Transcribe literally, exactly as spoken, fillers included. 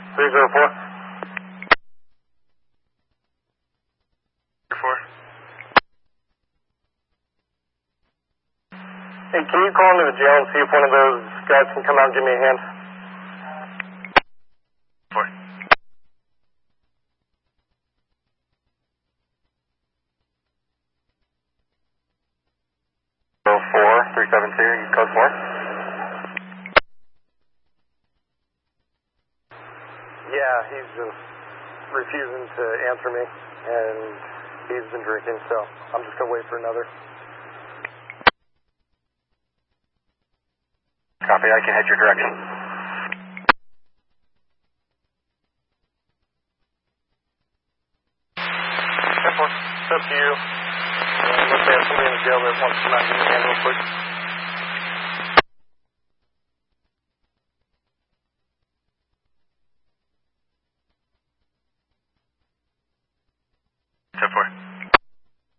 three zero four. four. Hey, can you call into the jail and see if one of those guys can come out and give me a hand? four. four, three seven two, code four. Yeah, he's just refusing to answer me, and he's been drinking, so I'm just going to wait for another. Copy, I can head your direction. ten four, it's up to you. Uh, let's say I have somebody in the jail that wants to come out and give me a hand real quick.